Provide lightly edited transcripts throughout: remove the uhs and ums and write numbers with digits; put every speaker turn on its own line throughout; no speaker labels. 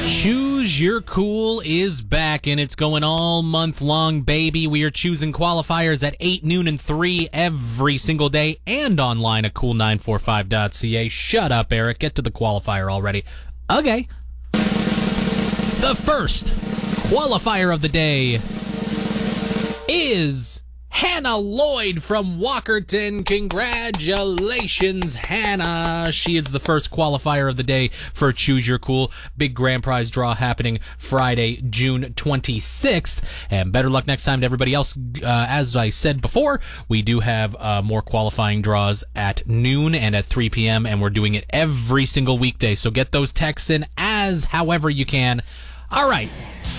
Choose Your Cool is back, and it's going all month long, baby. We are choosing qualifiers at 8, noon, and 3 every single day, and online at cool945.ca. Shut up, Eric. Get to the qualifier already. Okay. The first qualifier of the day is Hannah Lloyd from Walkerton. Congratulations, Hannah. She is the first qualifier of the day for Choose Your Cool. Big grand prize draw happening Friday, June 26th. And better luck next time to everybody else. As I said before, we do have more qualifying draws at noon and at 3 p.m. and we're doing it every single weekday. So get those texts in as however you can. All right.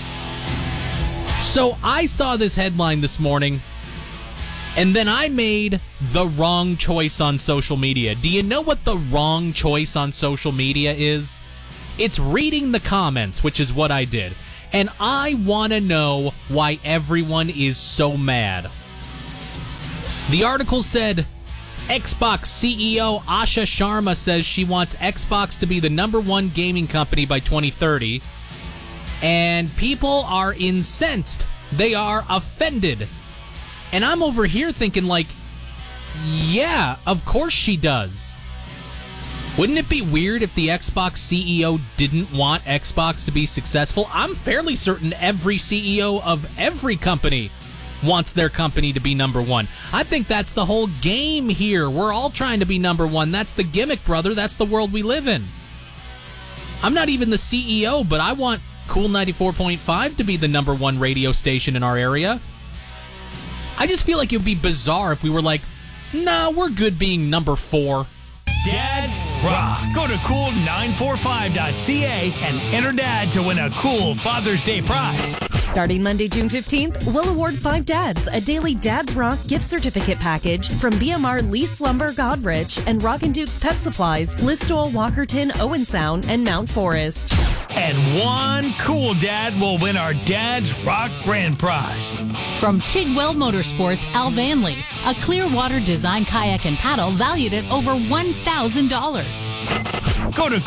So I saw this headline this morning, and then I made the wrong choice on social media. Do you know what the wrong choice on social media is? It's reading the comments, which is what I did. And I want to know why everyone is so mad. The article said, Xbox CEO Asha Sharma says she wants Xbox to be the #1 gaming company by 2030. And people are incensed. They are offended. And I'm over here thinking like, yeah, of course she does. Wouldn't it be weird if the Xbox CEO didn't want Xbox to be successful? I'm fairly certain every CEO of every company wants their company to be #1. I think that's the whole game here. We're all trying to be #1. That's the gimmick, brother. That's the world we live in. I'm not even the CEO, but I want Cool 94.5 to be the #1 radio station in our area. I just feel like it would be bizarre if we were like, nah, we're good being #4.
Dads rock. Go to cool945.ca and enter Dad to win a cool Father's Day prize.
Starting Monday, June 15th, we'll award 5 dads a daily Dads Rock gift certificate package from BMR Lease Lumber Godrich and Rockin' Duke's Pet Supplies, Listowel, Walkerton, Owen Sound, and Mount Forest.
And one cool dad will win our Dads Rock Grand Prize.
From Tigwell Motorsports, Al Vanley, a Clearwater design kayak and paddle valued at over $1,000.
Go to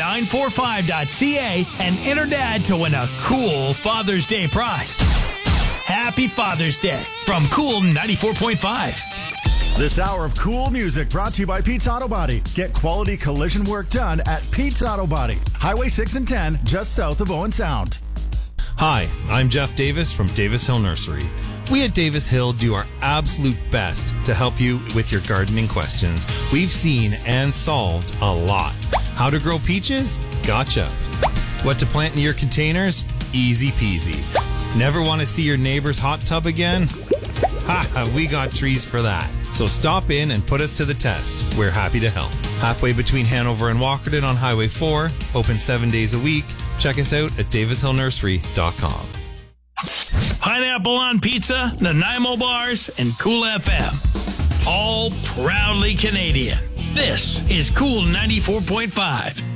cool945.ca and enter Dad to win a cool Father's Day prize. Happy Father's Day from Cool 94.5.
This hour of cool music brought to you by Pete's Auto Body. Get quality collision work done at Pete's Auto Body. Highway 6 and 10, just south of Owen Sound.
Hi, I'm Jeff Davis from Davis Hill Nursery. We at Davis Hill do our absolute best to help you with your gardening questions. We've seen and solved a lot. How to grow peaches? Gotcha. What to plant in your containers? Easy peasy. Never want to see your neighbor's hot tub again? Ha, we got trees for that. So stop in and put us to the test. We're happy to help. Halfway between Hanover and Walkerton on Highway 4, open 7 days a week. Check us out at davishillnursery.com.
Pineapple on Pizza, Nanaimo Bars, and Cool FM. All proudly Canadian. This is Cool 94.5.